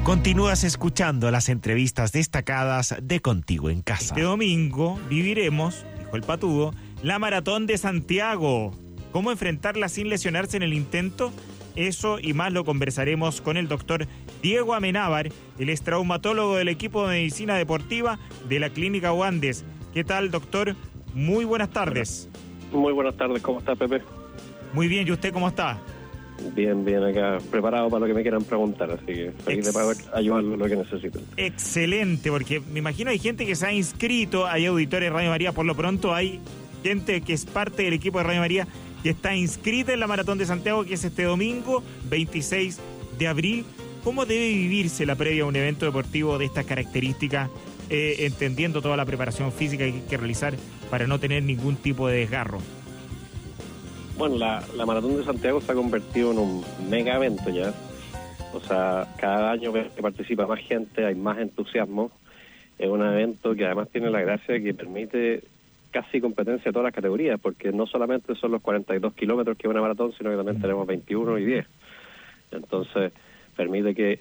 Continúas escuchando las entrevistas destacadas de Contigo en Casa. Este domingo viviremos, dijo el Patudo, la Maratón de Santiago. ¿Cómo enfrentarla sin lesionarse en el intento? Eso y más lo conversaremos con el doctor Diego Amenábar, el es traumatólogo del equipo de medicina deportiva de la Clínica Wandes. ¿Qué tal, doctor? Muy buenas tardes. Muy buenas tardes, ¿cómo está, Pepe? Muy bien, ¿y usted cómo está? Bien, acá, preparado para lo que me quieran preguntar, así que feliz de poder ayudarlo en lo que necesiten. Excelente, porque me imagino hay gente que se ha inscrito, hay auditores de Radio María, por lo pronto hay gente que es parte del equipo de Radio María que está inscrita en la Maratón de Santiago, que es este domingo, 26 de abril. ¿Cómo debe vivirse la previa a un evento deportivo de estas características, entendiendo toda la preparación física que hay que realizar para no tener ningún tipo de desgarro? Bueno, la Maratón de Santiago se ha convertido en un mega evento ya. O sea, cada año que participa más gente, hay más entusiasmo. Es un evento que además tiene la gracia de que permite casi competencia a todas las categorías, porque no solamente son los 42 kilómetros que es una maratón, sino que también tenemos 21 y 10. Entonces, permite que...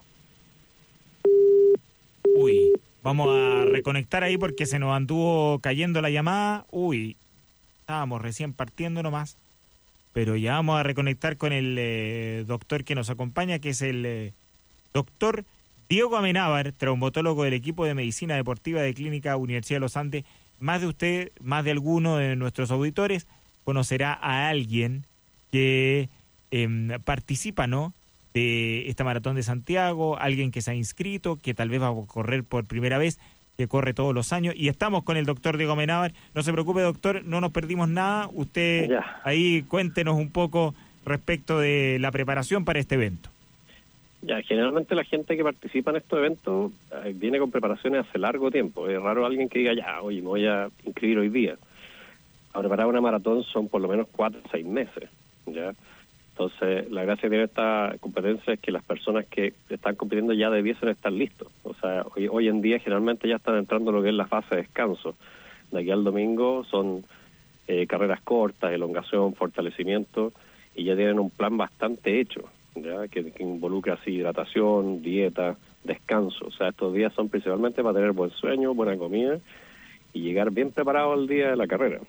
Uy, vamos a reconectar ahí porque se nos anduvo cayendo la llamada. Uy, estábamos recién partiendo nomás, pero ya vamos a reconectar con el doctor que nos acompaña, que es el doctor Diego Amenábar, traumatólogo del equipo de medicina deportiva de Clínica Universidad de los Andes. Más de usted, más de alguno de nuestros auditores, conocerá a alguien que participa, ¿no?, de esta Maratón de Santiago, alguien que se ha inscrito, que tal vez va a correr por primera vez, que corre todos los años, y estamos con el doctor Diego Amenábar. No se preocupe, doctor, no nos perdimos nada. Usted ahí cuéntenos un poco respecto de la preparación para este evento. Ya, generalmente la gente que participa en estos eventos viene con preparaciones hace largo tiempo. Es raro alguien que diga, ya, oye, me voy a inscribir hoy día. A preparar una maratón son por lo menos 4 o 6 meses, ¿ya? Entonces, la gracia de esta competencia es que las personas que están compitiendo ya debiesen estar listos. O sea, hoy en día generalmente ya están entrando lo que es la fase de descanso. De aquí al domingo son carreras cortas, elongación, fortalecimiento, y ya tienen un plan bastante hecho, ¿ya? Que involucra así hidratación, dieta, descanso. O sea, estos días son principalmente para tener buen sueño, buena comida y llegar bien preparado al día de la carrera.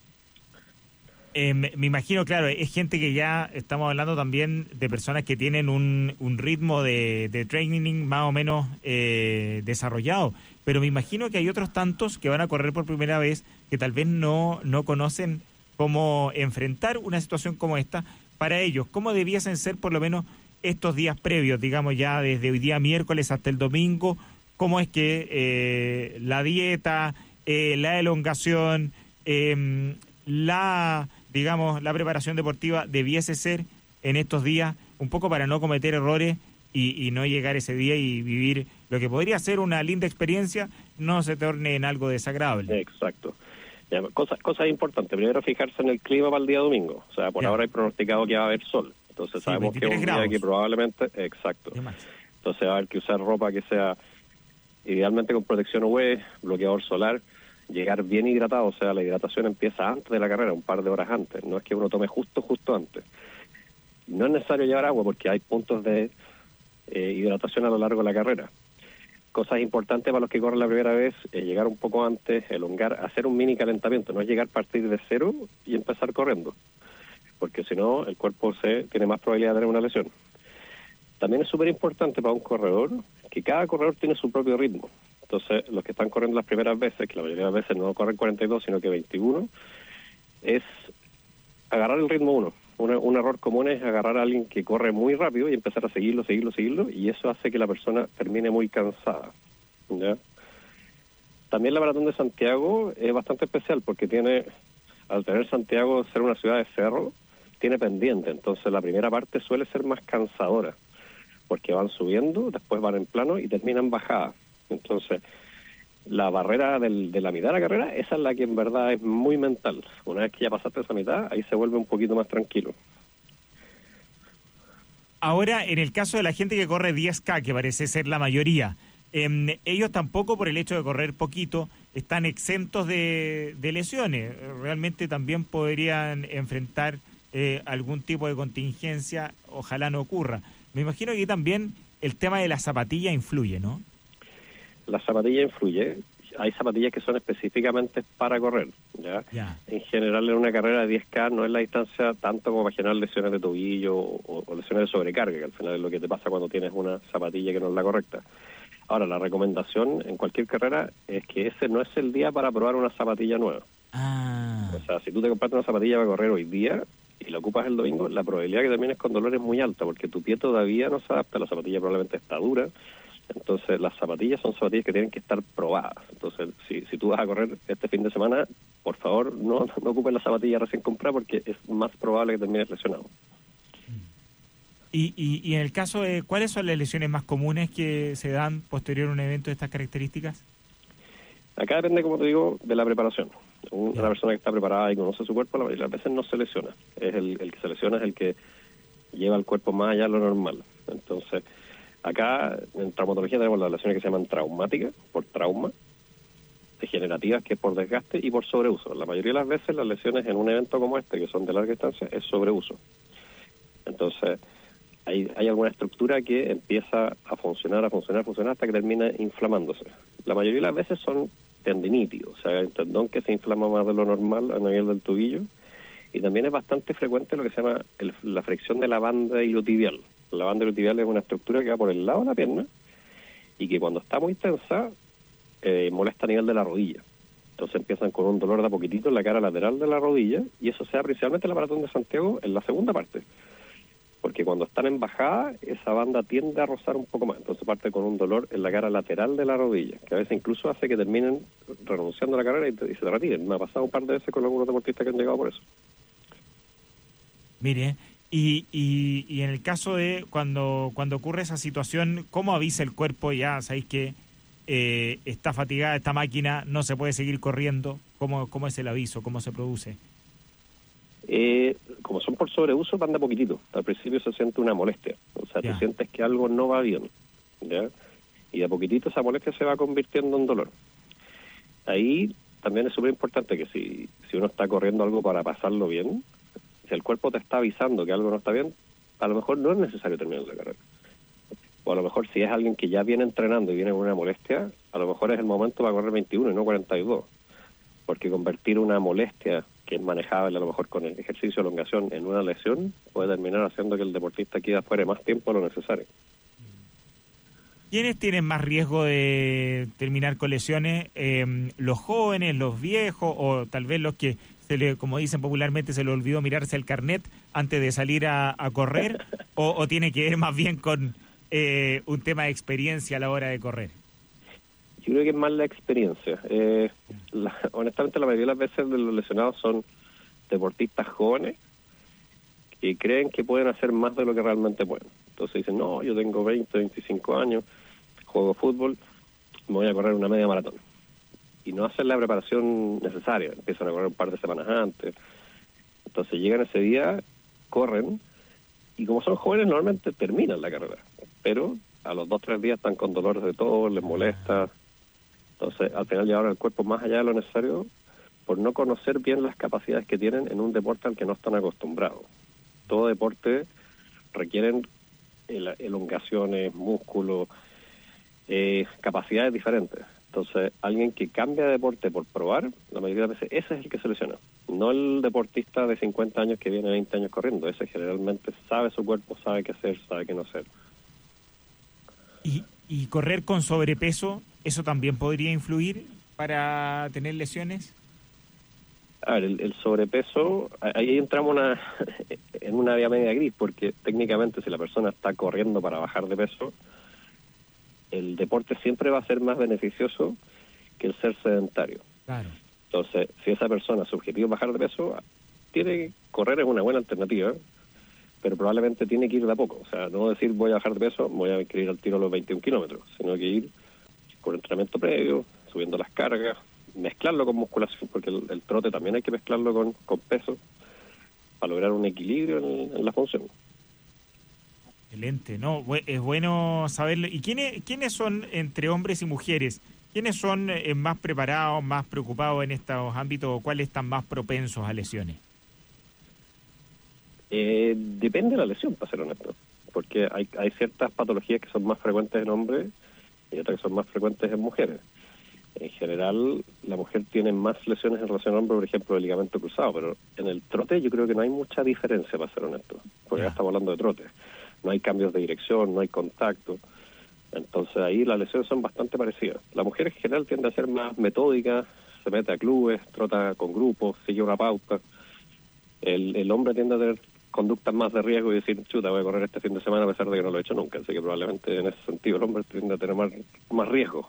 Me imagino, claro, es gente que ya estamos hablando también de personas que tienen un ritmo de training más o menos desarrollado, pero me imagino que hay otros tantos que van a correr por primera vez que tal vez no conocen cómo enfrentar una situación como esta. Para ellos, ¿cómo debiesen ser por lo menos estos días previos, digamos ya desde hoy día miércoles hasta el domingo? ¿Cómo es que la dieta, la elongación, la preparación deportiva debiese ser en estos días, un poco para no cometer errores y no llegar ese día y vivir lo que podría ser una linda experiencia, no se torne en algo desagradable? Exacto. Ya, cosas importantes. Primero, fijarse en el clima para el día domingo. O sea, por ahora hay pronosticado que va a haber sol. Entonces sí, sabemos que es un día que probablemente... Exacto. Entonces va a haber que usar ropa que sea idealmente con protección UV, bloqueador solar, llegar bien hidratado. O sea, la hidratación empieza antes de la carrera, un par de horas antes. No es que uno tome justo antes. No es necesario llevar agua porque hay puntos de hidratación a lo largo de la carrera. Cosas importantes para los que corren la primera vez, llegar un poco antes, elongar, hacer un mini calentamiento, no es llegar a partir de cero y empezar corriendo, porque si no el cuerpo tiene más probabilidad de tener una lesión. También es súper importante para un corredor que cada corredor tiene su propio ritmo. Entonces, los que están corriendo las primeras veces, que la mayoría de las veces no corren 42, sino que 21, es agarrar el ritmo 1. Un error común es agarrar a alguien que corre muy rápido y empezar a seguirlo, y eso hace que la persona termine muy cansada, ¿ya? También la Maratón de Santiago es bastante especial porque al tener Santiago ser una ciudad de cerro, tiene pendiente, entonces la primera parte suele ser más cansadora, porque van subiendo, después van en plano y terminan bajada. Entonces, la barrera de la mitad de la carrera, esa es la que en verdad es muy mental. Una vez que ya pasaste esa mitad, ahí se vuelve un poquito más tranquilo. Ahora, en el caso de la gente que corre 10K, que parece ser la mayoría, ellos tampoco, por el hecho de correr poquito, están exentos de lesiones. Realmente también podrían enfrentar algún tipo de contingencia, ojalá no ocurra. Me imagino que también el tema de la zapatilla influye, ¿no? La zapatilla influye. Hay zapatillas que son específicamente para correr, ¿ya? En general, en una carrera de 10K no es la distancia tanto como para generar lesiones de tobillo o lesiones de sobrecarga, que al final es lo que te pasa cuando tienes una zapatilla que no es la correcta. Ahora, la recomendación en cualquier carrera es que ese no es el día para probar una zapatilla nueva. O sea, si tú te compraste una zapatilla para correr hoy día y la ocupas el domingo, la probabilidad que termines con dolor es muy alta, porque tu pie todavía no se adapta, la zapatilla probablemente está dura. Entonces, las zapatillas son zapatillas que tienen que estar probadas. Entonces, si tú vas a correr este fin de semana, por favor, no ocupes la zapatilla recién comprada porque es más probable que termines lesionado. Y en el caso de, ¿cuáles son las lesiones más comunes que se dan posterior a un evento de estas características? Acá depende, como te digo, de la preparación. Una persona que está preparada y conoce su cuerpo, la mayoría de las veces no se lesiona. Es el que se lesiona es el que lleva el cuerpo más allá de lo normal. Entonces, acá en traumatología tenemos las lesiones que se llaman traumáticas, por trauma, degenerativas, que es por desgaste, y por sobreuso. La mayoría de las veces las lesiones en un evento como este, que son de larga distancia, es sobreuso. Entonces, hay alguna estructura que empieza a funcionar hasta que termina inflamándose. La mayoría de las veces son tendinitis, o sea, el tendón que se inflama más de lo normal a nivel del tobillo, y también es bastante frecuente lo que se llama la fricción de la banda iliotibial. La banda iliotibial es una estructura que va por el lado de la pierna y que cuando está muy tensa molesta a nivel de la rodilla. Entonces empiezan con un dolor de a poquitito en la cara lateral de la rodilla, y eso se da principalmente en la maratón de Santiago en la segunda parte. Porque cuando están en bajada, esa banda tiende a rozar un poco más. Entonces parte con un dolor en la cara lateral de la rodilla, que a veces incluso hace que terminen renunciando a la carrera y se retiren. Me ha pasado un par de veces con algunos deportistas que han llegado por eso. Mire, y en el caso de cuando ocurre esa situación, ¿cómo avisa el cuerpo? Ya sabéis que está fatigada esta máquina, no se puede seguir corriendo. ¿Cómo es el aviso? ¿Cómo se produce? Como son por sobreuso, van de a poquitito. Al principio se siente una molestia. O sea, tú sientes que algo no va bien, ¿ya? Y de a poquitito esa molestia se va convirtiendo en dolor. Ahí también es súper importante que si uno está corriendo algo para pasarlo bien, si el cuerpo te está avisando que algo no está bien, a lo mejor no es necesario terminar la carrera. O a lo mejor si es alguien que ya viene entrenando y viene con una molestia, a lo mejor es el momento para correr 21 y no 42. Porque convertir una molestia que es manejable a lo mejor con el ejercicio de elongación en una lesión puede terminar haciendo que el deportista quede afuera más tiempo de lo necesario. ¿Quiénes tienen más riesgo de terminar con lesiones? ¿Los jóvenes, los viejos o tal vez los que, como dicen popularmente, se le olvidó mirarse el carnet antes de salir a correr? ¿O tiene que ver más bien con un tema de experiencia a la hora de correr? Yo creo que es más la experiencia. Honestamente, la mayoría de las veces de los lesionados son deportistas jóvenes que creen que pueden hacer más de lo que realmente pueden. Entonces dicen, no, yo tengo 20, 25 años, juego fútbol, me voy a correr una media maratón. Y no hacen la preparación necesaria, empiezan a correr un par de semanas antes. Entonces llegan ese día, corren, y como son jóvenes normalmente terminan la carrera. Pero a los 2 o 3 días están con dolores de todo, les molesta. Entonces, al final llevaron el cuerpo más allá de lo necesario por no conocer bien las capacidades que tienen en un deporte al que no están acostumbrados. Todo deporte requieren elongaciones, músculos, capacidades diferentes. Entonces, alguien que cambia de deporte por probar, la mayoría de veces ese es el que se lesiona. No el deportista de 50 años que viene 20 años corriendo. Ese generalmente sabe su cuerpo, sabe qué hacer, sabe qué no hacer. ¿Y correr con sobrepeso, eso también podría influir para tener lesiones? A ver, el sobrepeso, ahí entramos en una área media gris, porque técnicamente si la persona está corriendo para bajar de peso, el deporte siempre va a ser más beneficioso que el ser sedentario. Claro. Entonces, si esa persona, su objetivo es bajar de peso, tiene que correr, es una buena alternativa, pero probablemente tiene que ir de a poco. O sea, no decir voy a bajar de peso, voy a ir al tiro a los 21 kilómetros, sino que ir con entrenamiento previo, subiendo las cargas, mezclarlo con musculación, porque el trote también hay que mezclarlo con peso para lograr un equilibrio en la función. Excelente, ¿no? Es bueno saberlo. ¿Y quiénes son, entre hombres y mujeres, quiénes son más preparados, más preocupados en estos ámbitos, o cuáles están más propensos a lesiones? Depende de la lesión, para ser honesto. porque hay ciertas patologías que son más frecuentes en hombres y otras que son más frecuentes en mujeres. En general, la mujer tiene más lesiones en relación al hombro, por ejemplo, el ligamento cruzado, pero en el trote yo creo que no hay mucha diferencia, para ser honesto, porque ya estamos hablando de trote. No hay cambios de dirección, no hay contacto. Entonces ahí las lesiones son bastante parecidas. La mujer en general tiende a ser más metódica, se mete a clubes, trota con grupos, sigue una pauta. El hombre tiende a tener conductas más de riesgo y decir, chuta, voy a correr este fin de semana a pesar de que no lo he hecho nunca. Así que probablemente en ese sentido el hombre tiende a tener más riesgo.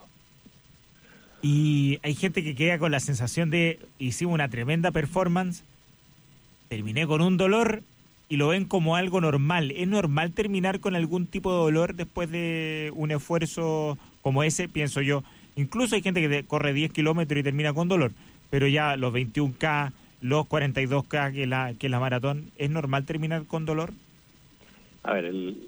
Y hay gente que queda con la sensación de, hicimos una tremenda performance, terminé con un dolor y lo ven como algo normal. ¿Es normal terminar con algún tipo de dolor después de un esfuerzo como ese? Pienso yo. Incluso hay gente que corre 10 kilómetros y termina con dolor, pero ya los 21K, los 42K, que es la maratón, ¿es normal terminar con dolor? A ver,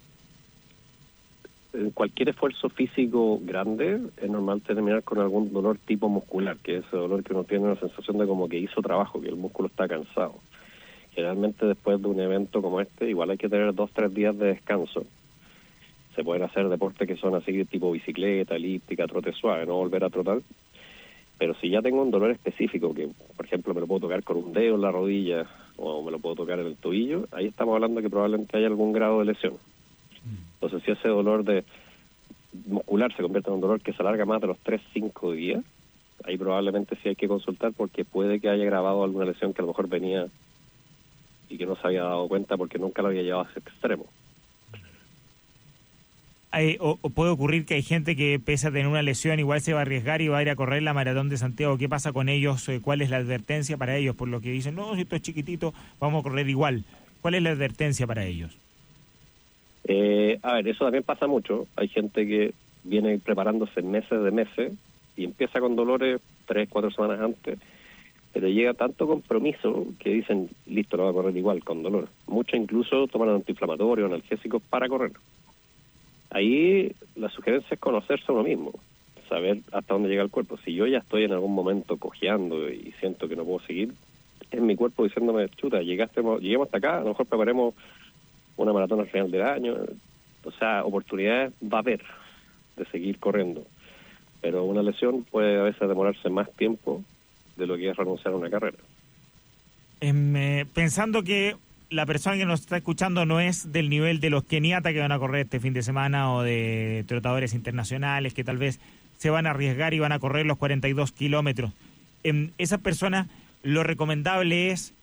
en cualquier esfuerzo físico grande es normal terminar con algún dolor tipo muscular, que es ese dolor que uno tiene una sensación de como que hizo trabajo, que el músculo está cansado. Generalmente después de un evento como este, igual hay que tener 2-3 días de descanso. Se pueden hacer deportes que son así tipo bicicleta, elíptica, trote suave, no volver a trotar. Pero si ya tengo un dolor específico, que por ejemplo me lo puedo tocar con un dedo en la rodilla o me lo puedo tocar en el tobillo, ahí estamos hablando que probablemente haya algún grado de lesión. Entonces si ese dolor muscular se convierte en un dolor que se alarga más de los 3-5 días, ahí probablemente sí hay que consultar porque puede que haya agravado alguna lesión que a lo mejor venía y que no se había dado cuenta porque nunca lo había llevado a ese extremo. O puede ocurrir que hay gente que pese a tener una lesión igual se va a arriesgar y va a ir a correr la maratón de Santiago. ¿Qué pasa con ellos? ¿Cuál es la advertencia para ellos? Por lo que dicen, no, si esto es chiquitito, vamos a correr igual. ¿Cuál es la advertencia para ellos? A ver, eso también pasa mucho. Hay gente que viene preparándose meses y empieza con dolores 3-4 semanas antes, pero llega tanto compromiso que dicen, listo, lo va a correr igual, con dolor. Muchos incluso toman antiinflamatorios, analgésicos para correr. Ahí la sugerencia es conocerse a uno mismo, saber hasta dónde llega el cuerpo. Si yo ya estoy en algún momento cojeando y siento que no puedo seguir, es mi cuerpo diciéndome, chuta, lleguemos hasta acá, a lo mejor preparemos una maratón al final del año. O sea, oportunidades va a haber de seguir corriendo, pero una lesión puede a veces demorarse más tiempo de lo que es renunciar a una carrera. Pensando que la persona que nos está escuchando no es del nivel de los keniatas que van a correr este fin de semana o de trotadores internacionales que tal vez se van a arriesgar y van a correr los 42 kilómetros. Esas personas, lo recomendable es